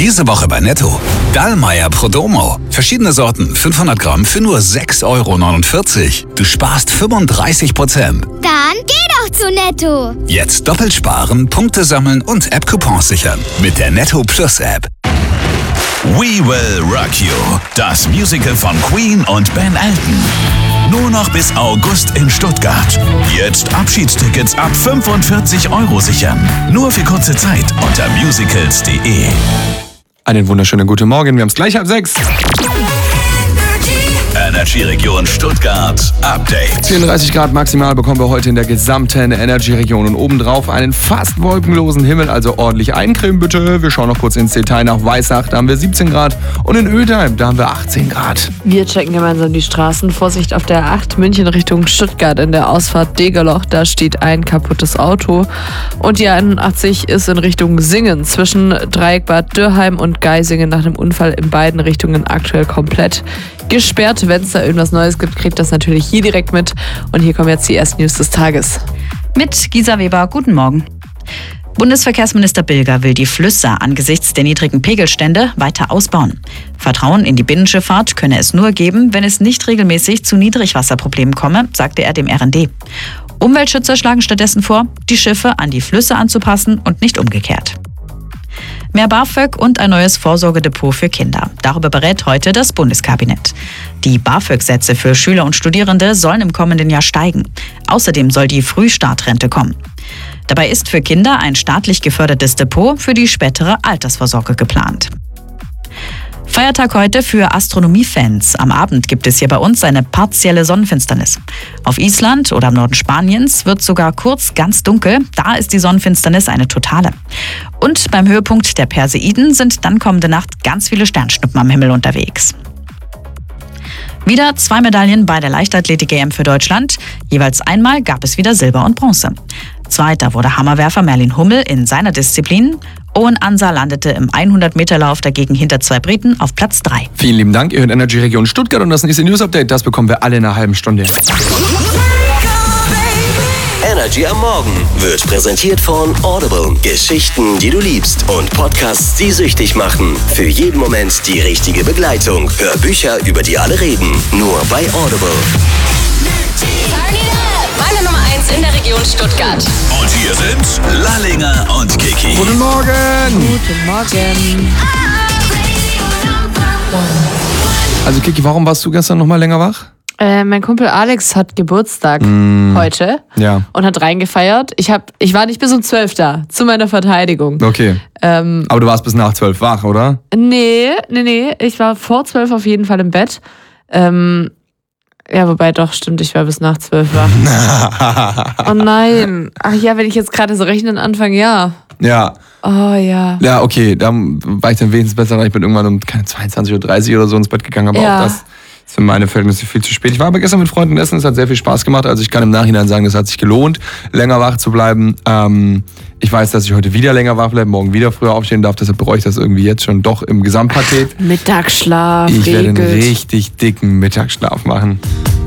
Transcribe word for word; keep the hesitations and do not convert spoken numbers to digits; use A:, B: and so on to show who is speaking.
A: Diese Woche bei Netto. Dallmayr Prodomo. Verschiedene Sorten, fünfhundert Gramm für nur sechs Euro neunundvierzig. Du sparst fünfunddreißig Prozent.
B: Dann geh doch zu Netto.
A: Jetzt doppelt sparen, Punkte sammeln und App-Coupons sichern. Mit der Netto Plus App.
C: We Will Rock You. Das Musical von Queen und Ben Elton. Nur noch bis August in Stuttgart. Jetzt Abschiedstickets ab fünfundvierzig Euro sichern. Nur für kurze Zeit unter musicals punkt de.
D: Einen wunderschönen guten Morgen, wir haben es gleich halb sechs.
C: Energy-Region Stuttgart Update.
D: vierunddreißig Grad maximal bekommen wir heute in der gesamten Energy-Region und obendrauf einen fast wolkenlosen Himmel, also ordentlich eincremen bitte. Wir schauen noch kurz ins Detail nach Weissach, da haben wir siebzehn Grad und in Ödheim, da haben wir achtzehn Grad.
E: Wir checken gemeinsam die Straßen. Vorsicht auf der acht München Richtung Stuttgart in der Ausfahrt Degerloch, da steht ein kaputtes Auto. Und die einundachtzig ist in Richtung Singen zwischen Dreieck Bad Dürrheim und Geisingen nach dem Unfall in beiden Richtungen aktuell komplett gesperrt. Wenn es da irgendwas Neues gibt, kriegt das natürlich hier direkt mit. Und hier kommen jetzt die ersten News des Tages.
F: Mit Gisa Weber, guten Morgen. Bundesverkehrsminister Bilger will die Flüsse angesichts der niedrigen Pegelstände weiter ausbauen. Vertrauen in die Binnenschifffahrt könne es nur geben, wenn es nicht regelmäßig zu Niedrigwasserproblemen komme, sagte er dem R N D. Umweltschützer schlagen stattdessen vor, die Schiffe an die Flüsse anzupassen und nicht umgekehrt. Mehr BAföG und ein neues Vorsorgedepot für Kinder. Darüber berät heute das Bundeskabinett. Die BAföG-Sätze für Schüler und Studierende sollen im kommenden Jahr steigen. Außerdem soll die Frühstartrente kommen. Dabei ist für Kinder ein staatlich gefördertes Depot für die spätere Altersvorsorge geplant. Feiertag heute für Astronomiefans. Am Abend gibt es hier bei uns eine partielle Sonnenfinsternis. Auf Island oder im Norden Spaniens wird sogar kurz ganz dunkel. Da ist die Sonnenfinsternis eine totale. Und beim Höhepunkt der Perseiden sind dann kommende Nacht ganz viele Sternschnuppen am Himmel unterwegs. Wieder zwei Medaillen bei der Leichtathletik-E M für Deutschland. Jeweils einmal gab es wieder Silber und Bronze. Zweiter wurde Hammerwerfer Merlin Hummel in seiner Disziplin. Owen Ansa landete im hundert-Meter-Lauf dagegen hinter zwei Briten auf Platz drei.
D: Vielen lieben Dank, ihr hört Energy Region Stuttgart und das nächste News-Update, das bekommen wir alle in einer halben Stunde.
G: Energy am Morgen wird präsentiert von Audible. Geschichten, die du liebst und Podcasts, die süchtig machen. Für jeden Moment die richtige Begleitung. Hör Bücher, über die alle reden. Nur bei Audible.
H: Meine Nummer eins in der Region Stuttgart.
C: Und hier sind Lallinger und Kiki.
D: Guten Morgen!
E: Guten Morgen.
D: Also Kiki, warum warst du gestern noch mal länger wach?
E: Äh, mein Kumpel Alex hat Geburtstag
D: mm.
E: heute
D: Ja.
E: und hat reingefeiert. Ich, hab, ich war nicht bis um zwölf da, zu meiner Verteidigung.
D: Okay.
E: Ähm,
D: Aber du warst bis nach zwölf wach, oder?
E: nee, nee, nee. Ich war vor zwölf auf jeden Fall im Bett. Ähm, ja, wobei doch, stimmt, ich war bis nach zwölf wach. Oh nein. Ach ja, wenn ich jetzt gerade so rechnen anfange, ja.
D: Ja.
E: Oh ja.
D: Ja, okay, da war ich dann wenigstens besser dran. Ich bin irgendwann um keine zweiundzwanzig Uhr dreißig oder so ins Bett gegangen, aber
E: Ja.
D: auch das ist für meine Verhältnisse viel zu spät. Ich war aber gestern mit Freunden essen, es hat sehr viel Spaß gemacht. Also ich kann im Nachhinein sagen, es hat sich gelohnt, länger wach zu bleiben. Ähm, ich weiß, dass ich heute wieder länger wach bleibe, morgen wieder früher aufstehen darf. Deshalb bereue ich das irgendwie jetzt schon doch im Gesamtpaket.
E: Mittagsschlaf,
D: Ich werde einen
E: regelt.
D: richtig dicken Mittagsschlaf machen.